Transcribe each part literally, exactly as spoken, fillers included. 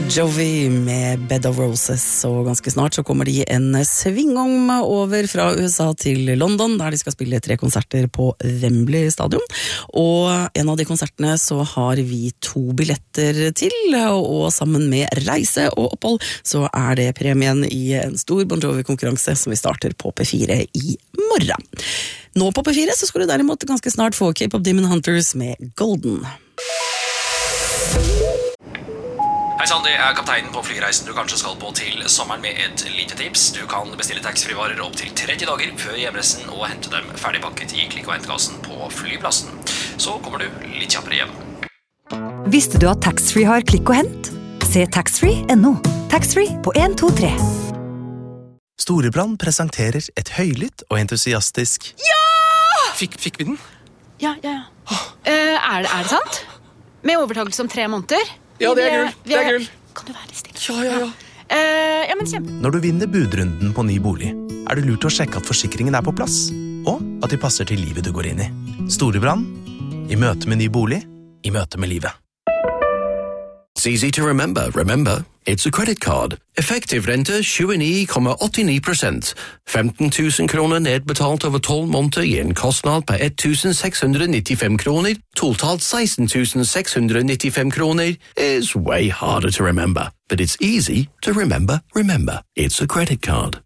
Jovi med Bed of Roses, og ganske snart så kommer de en svingom over fra U S A til London, der de skal spille tre konserter på Wembley stadion, og en av de konsertene så har vi to billetter til, og sammen med reise og opphold så er det premien i en stor Bon Jovi-konkurranse som vi starter på P fire i morgen. Nå på P fire så skal du derimot ganske snart få K-pop Demon Hunters med Golden. Hei sann, det er kapteinen på flyreisen du kanskje skal på til sommeren med et lite tips. Du kan bestille taxfree-varer opp til tretti dager før hjemreisen og hente dem ferdigpakket i klikk- og hentkassen på flyplassen. Så kommer du litt kjappere hjem. Visste du at taxfree har klikk og hent? Se taxfree punktum no. Taxfree på en to tre. Storebrand presenterer et høylytt og entusiastisk Ja! Fikk, fikk vi den? Ja, ja, ja. Uh, er, det, er det sant? Med overtakelse om tre måneder? Ja, det er gull. Det er gull. Kan du være litt stille? Ja, ja, ja. Uh, ja, men kjempe. Når du vinner budrunden på ny bolig, er det lurt å sjekke at forsikringen er på plass, og at de passer til livet du går inn i. Storebrand, i møte med ny bolig, i møte med livet. It's easy to remember. Remember, it's a credit card. Effektiv rente tjueni komma åttini prosent. femten tusen kroner nedbetalt over tolv måneder i en kostnad på ett tusen seks hundre nittifem kroner. Totalt seksten tusen seks hundre nittifem kroner is way harder to remember. But it's easy to remember. Remember, it's a credit card.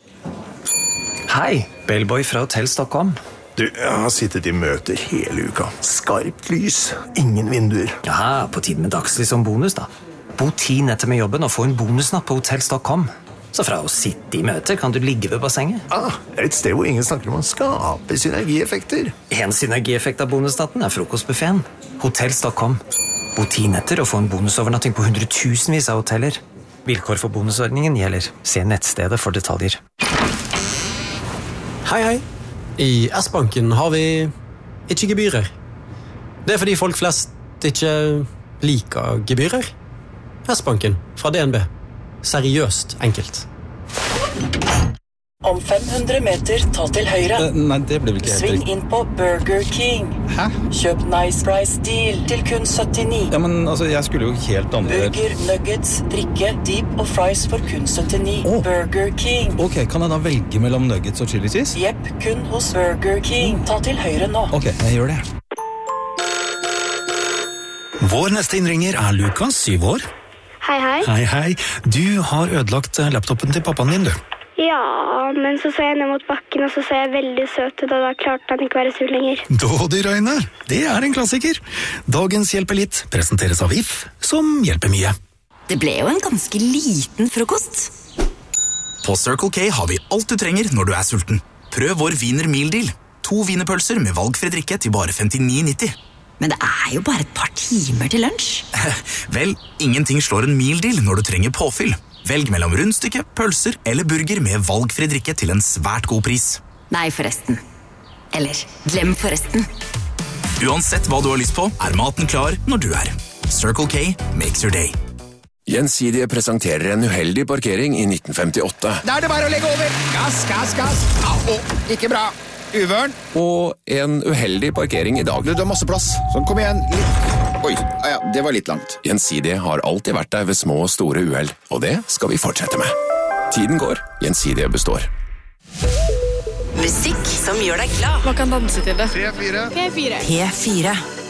Hei, Bellboy fra Hotell Stockholm. Du, jeg har sittet i møter hele uka. Skarpt lys, ingen vinduer. Ja, på tiden med dagslys som bonus da. Bo ti netter med jobben og få en bonusnapp på Hotell Stockholm. Så fra å sitte i møter kan du ligge ved bassenget. Ah, et sted hvor ingen snakker om å skape synergieffekter. En synergieffekt av bonusnatten er frokostbuffeten. Hotell Stockholm. Bo ti netter og få en bonusovernatting på hundretusenvis av hoteller. Vilkår for bonusordningen gjelder. Se nettstedet for detaljer. Hei, hei. I S-banken har vi ikke gebyrer. Det er fordi folk flest ikke liker gebyrer. S-banken fra D N B. Seriøst enkelt. Om fem hundre meter, ta til høyre. Uh, nei, det blir vel ikke helt Sving riktig. inn på Burger King. Hæ? Kjøp Nice Price Deal til kun syttini. Ja, men altså, jeg skulle jo helt andre... Burger, nuggets, drikke, deep og fries for kun syttini. Oh. Burger King. Ok, kan jeg da velge mellom nuggets og chili cheese? Jepp, kun hos Burger King. Ta til høyre nå. Ok, jeg gjør det. Vår neste innringer er Lukas, syv år. Hei, hei. Hei, hei. Du har ødelagt laptopen til pappaen din, du. Ja, men så så jeg ned mot bakken, og så så jeg veldig søt ut, og da klarte han ikke være sur lenger. Dådyrøyne, det er en klassiker. Dagens Hjelper litt presenteres av If, som hjelper mye. Det ble jo en ganske liten frokost. På Circle K har vi alt du trenger når du er sulten. Prøv vår Wiener Meal Deal. To wienerpølser med valgfri drikke til bare femtini nitti. Men det er jo bare et par timer til lunsj. Vel, ingenting slår en meal deal når du trenger påfyll. Velg mellom rundstykke, pølser eller burger med valgfri drikke til en svært god pris. Nei, forresten. Eller, glem forresten. Uansett hva du har lyst på, er maten klar når du er. Circle K makes your day. Gjensidige presenterer en uheldig parkering i nitten femtiåtte. Da er det bare å legge over. Gass, gass, gass. Au, ikke bra. Uvørn. Og en uheldig parkering i dag. Du, du har masse plass. Sånn, kom igjen. Litt. Oi, ja, det var litt langt. Gjensidige har alltid vært der ved små og store uheld, og det skal vi fortsette med. Tiden går, Gjensidige består. Musikk som gjør deg glad. Man kan danse til det. P fire. P fire. P fire.